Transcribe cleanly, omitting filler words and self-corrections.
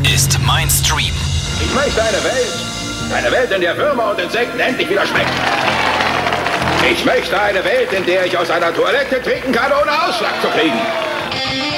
ist mein Stream. Ich möchte eine Welt, in der Würmer und Insekten endlich wieder schmecken. Ich möchte eine Welt, in der ich aus einer Toilette trinken kann, ohne Ausschlag zu kriegen.